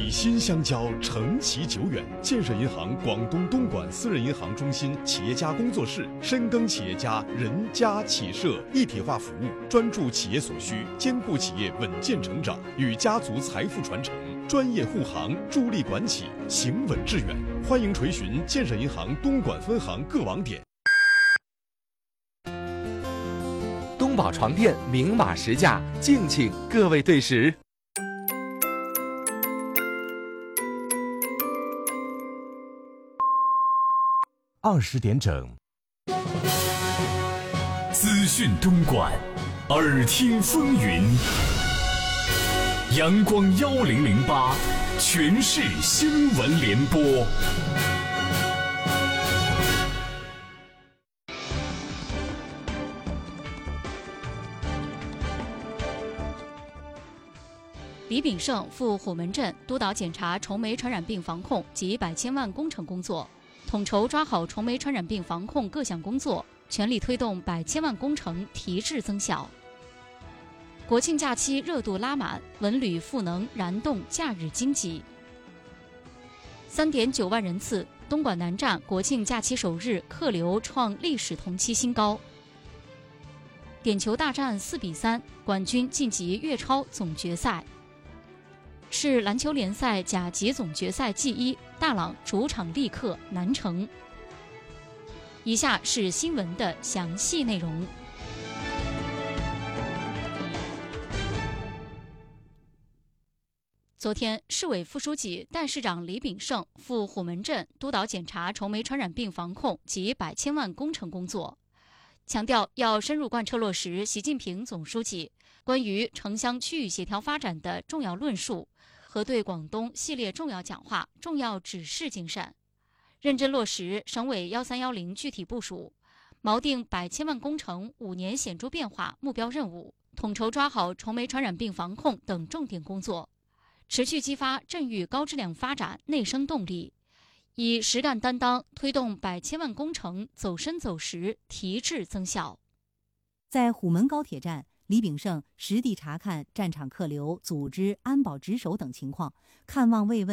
比心相交，承其久远。建设银行广东东莞私人银行中心企业家工作室，深耕企业家人家企社一体化服务，专注企业所需，兼顾企业稳健成长与家族财富传承，专业护航，助力管企，行稳致远。欢迎垂询建设银行东莞分行各网点。 东宝床垫明码实价，敬请各位对时。 20点整， 资讯东莞，耳听风云。阳光1008，全市新闻联播。 李炳胜赴虎门镇督导检查虫媒传染病防控及100千万工程工作，统筹抓好虫媒传染病防控各项工作，全力推动100千万工程提质增效。国庆假期热度拉满，文旅赋能燃动假日经济。3.9万人次，东莞南站国庆假期首日客流创历史同期新高。点球大战4比3，冠军晋级粤超总决赛。市篮球联赛甲级总决赛季1，大朗主场力克南城。以下是新闻的详细内容。昨天，市委副书记、代市长李炳胜赴虎门镇督导检查虫媒传染病防控及100千万工程工作，强调要深入贯彻落实习近平总书记关于城乡区域协调发展的重要论述和对广东系列重要讲话、重要指示精神，认真落实省委1310具体部署，锚定100千万工程5年显著变化目标任务，统筹抓好虫媒传染病防控等重点工作，持续激发镇域高质量发展内生动力，以实干担当推动100千万工程走深走实、提质增效。 在虎门高铁站，李炳胜实地查看战场客流、组织、安保值守等情况，看望慰问